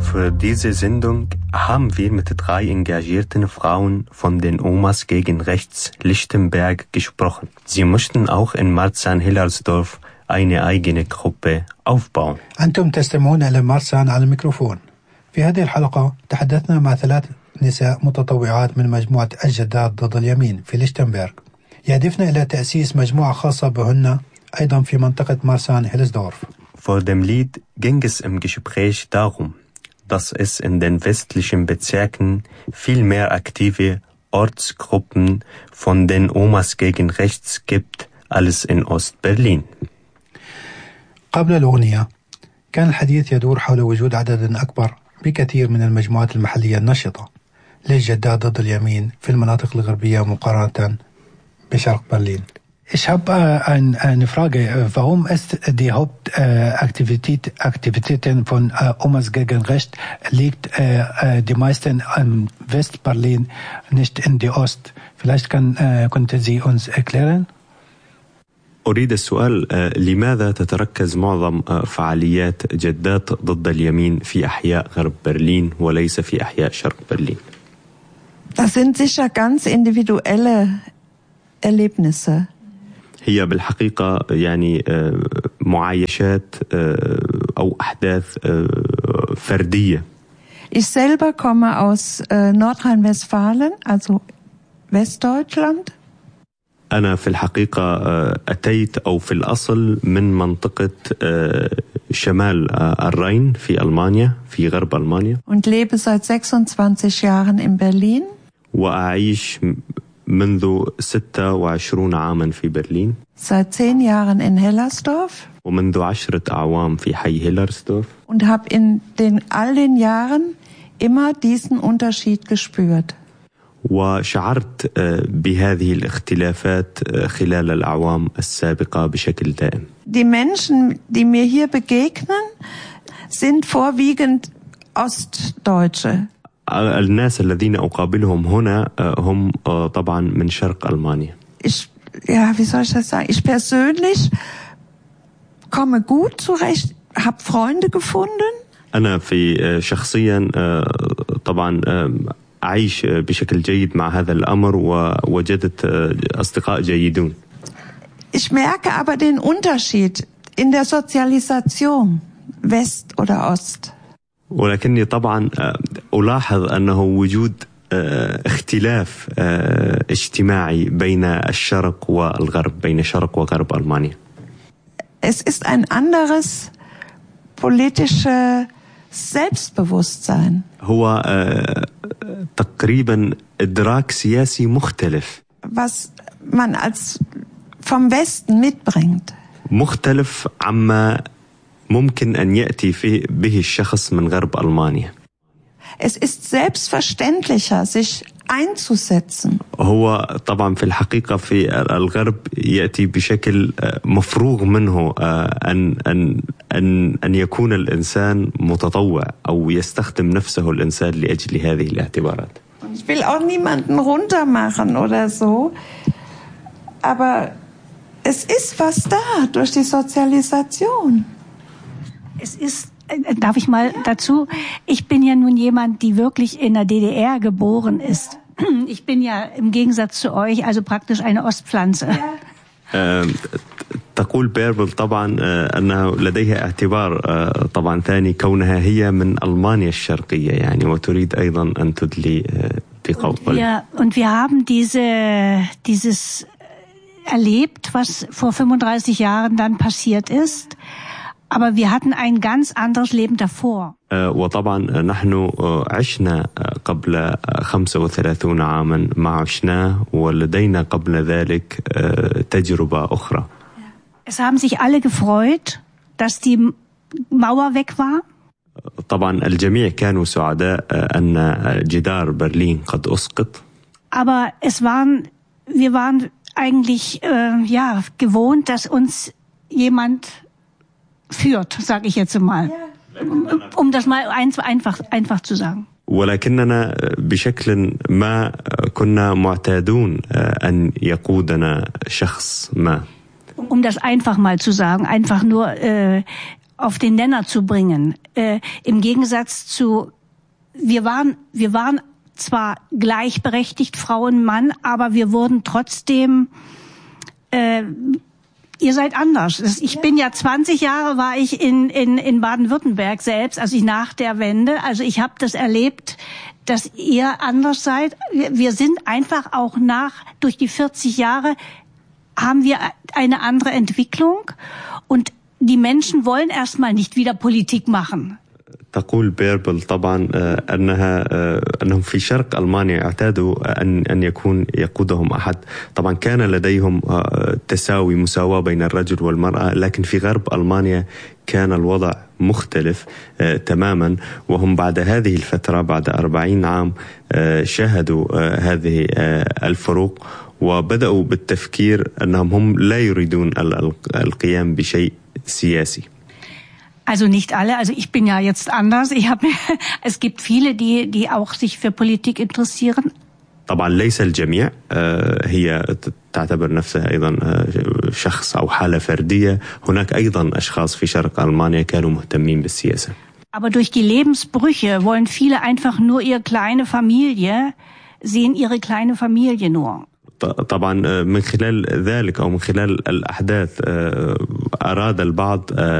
Für diese Sendung haben wir mit 3 engagierten Frauen von den Omas gegen Rechts Lichtenberg gesprochen. Sie möchten auch in Marzahn-Hellersdorf eine eigene Gruppe aufbauen. أنتم تستمعون إلى مارسان على الميكروفون. في هذه الحلقة تحدثنا مع 3 نساء متطوعات من مجموعة الجدات ضد اليمين في ليشتنبرغ. يهدفن إلى تأسيس مجموعة خاصة بهن أيضا في منطقة Marzahn-Hellersdorf. Vor dem Lied ging es im Gespräch darum, dass es in den westlichen Bezirken viel mehr aktive Ortsgruppen von den Omas gegen Rechts gibt als in Ostberlin. قبل الأغنية كان الحديث يدور حول وجود عدد أكبر بكثير من المجموعات المحلية النشطة للجدات ضد اليمين في المناطق الغربية مقارنة بشرق برلين. Ich habe eine Frage. Warum ist die Hauptaktivitäten von Omas gegen Recht liegt die meisten in Westberlin, nicht in die Ost? Vielleicht könnte Sie uns erklären? أريد السؤال لماذا تتركز معظم فعاليات جدات ضد اليمين في أحياء غرب برلين وليس في أحياء شرق برلين؟ Das sind sicher ganz individuelle Erlebnisse. هي بالحقيقة يعني معايشات أو أحداث فردية. Ich selber komme aus Nordrhein-Westfalen, also Westdeutschland. أنا في الحقيقة أتيت أو في الأصل من منطقة شمال الراين في ألمانيا في غرب ألمانيا. Und lebe seit 26 Jahren in Berlin. وأعيش منذ 26 عاما في برلين. Seit 10 Jahren in Hellersdorf. ومنذ 10 أعوام في حي هيلرسدورف. Und habe in all den Jahren immer diesen Unterschied gespürt. وشعرت بهذه الاختلافات خلال الأعوام السابقة بشكل دائم. Die Menschen, die mir hier begegnen, sind vorwiegend Ostdeutsche. الناس الذين أقابلهم هنا هم طبعا من شرق ألمانيا. Wie soll ich das sagen? Ich persönlich komme gut zurecht, habe Freunde gefunden. أنا في شخصيا طبعا أعيش بشكل جيد مع هذا الأمر ووجدت أصدقاء جيدون. Ich merke aber den Unterschied in der Sozialisation, West oder Ost. ولكني طبعا ألاحظ أنه وجود اختلاف اجتماعي بين الشرق والغرب، بين شرق وغرب ألمانيا. Es ist ein anderes politisches Selbstbewusstsein. هو تقريبا إدراك سياسي مختلف. Was man als vom Westen mitbringt. مختلف عما ممكن أن يأتي به الشخص من غرب ألمانيا. Es ist selbstverständlicher, sich einzusetzen. هو طبعا في الحقيقة في الغرب يأتي بشكل مفروغ منه أن يكون الإنسان متطوع أو يستخدم نفسه الإنسان لأجل هذه الاعتبارات. Ich will auch niemanden runtermachen oder so, aber es ist was da durch die Sozialisation. Es ist, darf ich mal dazu, ich bin ja nun jemand, die wirklich in der DDR geboren ist. Ich bin ja im Gegensatz zu euch also praktisch eine Ostpflanze. تقول بيربل طبعا أنه لديها اعتبار طبعا ثاني كونها هي من ألمانيا الشرقية يعني وتريد أيضا أن تدلي بقول. Und wir haben dieses erlebt, was vor 35 Jahren dann passiert ist. Aber wir hatten ein ganz anderes Leben davor. وطبعا نحن عشنا قبل 35 عاما ما عشناه ولدينا قبل ذلك تجربة أخرى. Es haben sich alle gefreut, dass die Mauer weg war. طبعا الجميع كانوا سعداء أن جدار برلين قد أسقط. Aber wir waren eigentlich gewohnt, dass uns jemand führt, sage ich jetzt mal, um das mal einfach zu sagen. ولكننا بشكل ما كنا معتادون أن يقودنا شخص ما. Um das einfach mal zu sagen, einfach nur auf den Nenner zu bringen. Im Gegensatz zu, wir waren zwar gleichberechtigt, Frauen, Mann, aber wir wurden trotzdem, ihr seid anders. Ich bin ja 20 Jahre war ich in Baden-Württemberg selbst, also nach der Wende. Also ich habe das erlebt, dass ihr anders seid. Wir sind einfach auch durch die 40 Jahre haben wir eine andere Entwicklung und die Menschen wollen erstmal nicht wieder Politik machen. تقول بيربل طبعا أنهم في شرق ألمانيا اعتادوا أن يكون يقودهم أحد. طبعا كان لديهم مساواة بين الرجل والمرأة، لكن في غرب ألمانيا كان الوضع مختلف تماما، وهم بعد هذه الفترة بعد 40 عام شاهدوا هذه الفروق وبدأوا بالتفكير أنهم هم لا يريدون القيام بشيء سياسي. Also nicht alle, also ich bin ja jetzt anders. Es gibt viele, die auch sich für Politik interessieren. طبعا ليس الجميع، هي تعتبر نفسها أيضا شخص أو حالة فردية. هناك أيضا أشخاص في شرق ألمانيا كانوا مهتمين بالسياسة. Aber durch die Lebensbrüche wollen viele einfach nur sehen ihre kleine Familie nur. طبعا من خلال ذلك أو من خلال الأحداث أراد البعض